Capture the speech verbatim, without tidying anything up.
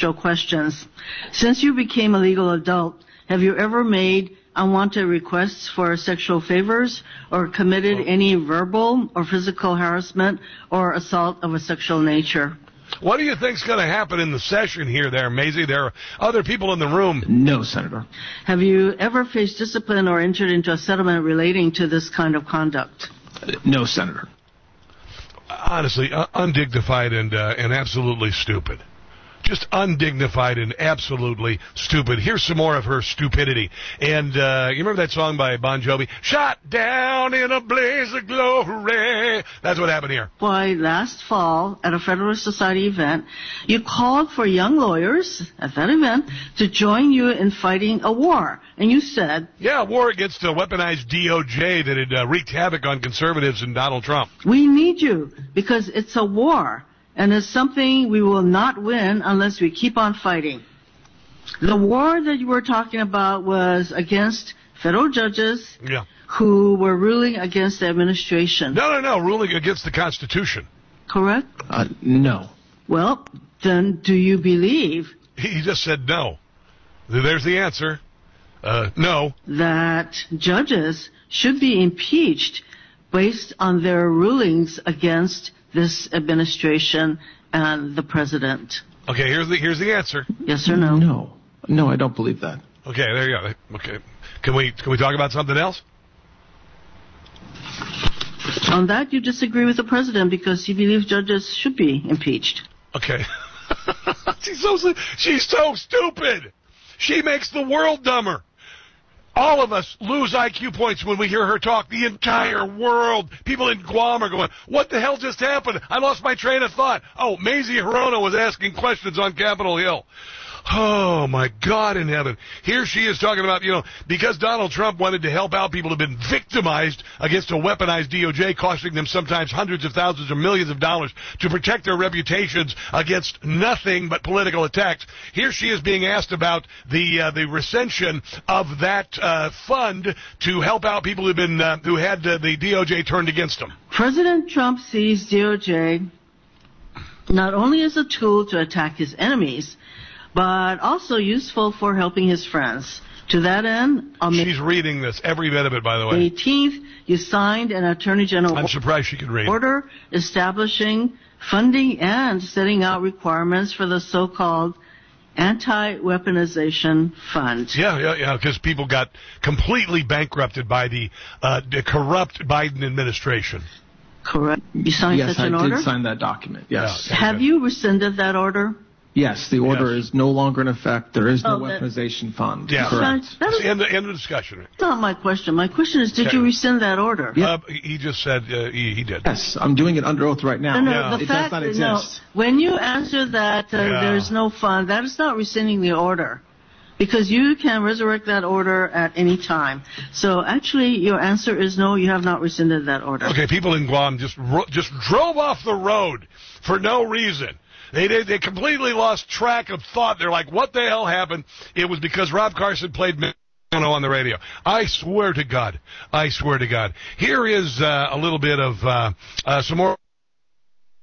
controversial questions. Since you became a legal adult, have you ever made unwanted requests for sexual favors or committed oh. any verbal or physical harassment or assault of a sexual nature? What do you think's going to happen in the session here there, Maisie? There are other people in the room. No, Senator. Have you ever faced discipline or entered into a settlement relating to this kind of conduct? Uh, no, Senator. Honestly, uh, undignified and uh, and absolutely stupid. Just undignified and absolutely stupid. Here's some more of her stupidity. And uh, you remember that song by Bon Jovi? Shot down in a blaze of glory. That's what happened here. Why, last fall at a Federalist Society event, you called for young lawyers at that event to join you in fighting a war. And you said... Yeah, a war against a weaponized D O J that had uh, wreaked havoc on conservatives and Donald Trump. We need you because it's a war. And it's something we will not win unless we keep on fighting. The war that you were talking about was against federal judges yeah. who were ruling against the administration. No, no, no, ruling against the Constitution. Correct? Uh, no. Well, then do you believe... He just said no. There's the answer. Uh, no. That judges should be impeached based on their rulings against this administration and the president. Okay, here's the here's the answer. Yes or no? No. No, I don't believe that. Okay, there you go. Okay. Can we can we talk about something else? On that, you disagree with the president because you believe judges should be impeached. Okay. she's so she's so stupid. She makes the world dumber. All of us lose I Q points when we hear her talk. The entire world. People in Guam are going, what the hell just happened? I lost my train of thought. Oh, Maisie Hirono was asking questions on Capitol Hill. Oh, my God in heaven. Here she is talking about, you know, because Donald Trump wanted to help out people who have been victimized against a weaponized D O J, costing them sometimes hundreds of thousands or millions of dollars to protect their reputations against nothing but political attacks. Here she is being asked about the uh, the recension of that uh, fund to help out people who've been uh, who had uh, the D O J turned against them. President Trump sees D O J not only as a tool to attack his enemies, but also useful for helping his friends. To that end, on She's reading this, every bit of it, by the way. eighteenth, you signed an Attorney General I'm surprised she could read. order establishing funding and setting out requirements for the so-called Anti-Weaponization Fund. Yeah, yeah, yeah, because people got completely bankrupted by the, uh, the corrupt Biden administration. Correct. You signed yes, such an I order? Yes, I did sign that document, yes. Yeah, Have you rescinded that order? Yes, the order yes. is no longer in effect. There is no oh, that, weaponization fund. Yeah, correct. That is, end, end of discussion. That's not my question. My question is, did okay. you rescind that order? Yeah. Uh, he just said uh, he, he did. Yes, I'm doing it under oath right now. No, no, Yeah. the It fact does not that, exist. no, when you answer that uh, Yeah. there's no fund, that is not rescinding the order. Because you can resurrect that order at any time. So actually, your answer is no, you have not rescinded that order. Okay, people in Guam just ro- just drove off the road for no reason. They, they they completely lost track of thought. They're like, what the hell happened? It was because Rob Carson played on the radio. I swear to God. I swear to God. Here is uh, a little bit of uh, uh, some more